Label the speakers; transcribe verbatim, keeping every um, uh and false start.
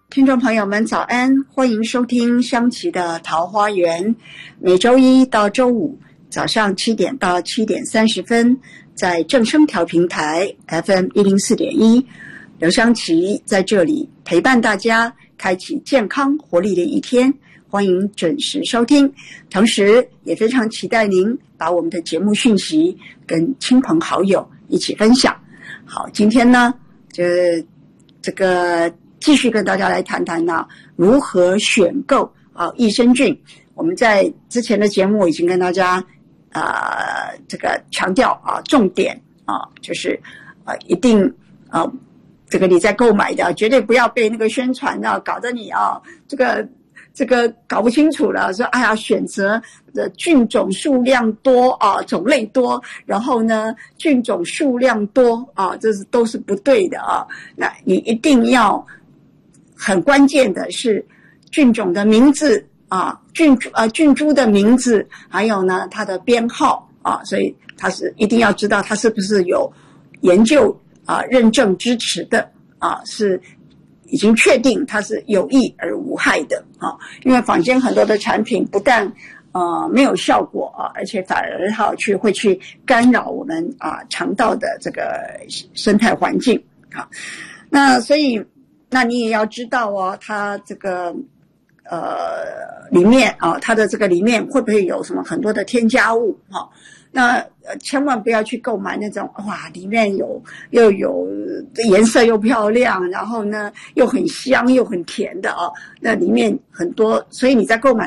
Speaker 1: 听众朋友们早安，欢迎收听香琪的桃花源，每周一到周五早上七点到七点三十分，在正声调频台 F M 一零四点一，刘香琪在这里陪伴大家，开启健康活力的一天，欢迎准时收听。同时也非常期待您把我们的节目讯息跟亲朋好友一起分享。好，今天呢，这这个继续跟大家来谈谈呢，如何选购啊益生菌。我们在之前的节目已经跟大家呃这个强调啊重点啊，就是呃一定啊这个你在购买的绝对不要被那个宣传啊搞得你啊这个这个搞不清楚了，说哎呀选择的菌种数量多啊，种类多，然后呢菌种数量多啊，这是都是不对的啊。那你一定要很关键的是菌种的名字啊，菌呃菌株的名字，还有呢它的编号啊，所以它是一定要知道它是不是有研究啊认证支持的啊，是已经确定它是有益而无害的啊。因为坊间很多的产品不但呃没有效果啊，而且反而哈去会去干扰我们啊肠道的这个生态环境啊。那所以那你也要知道哦，它这个呃里面啊，它的这个里面会不会有什么很多的添加物哈、啊？那呃千万不要去购买那种哇，里面有又有颜色又漂亮，然后呢又很香又很甜的啊，那里面很多，所以你在购买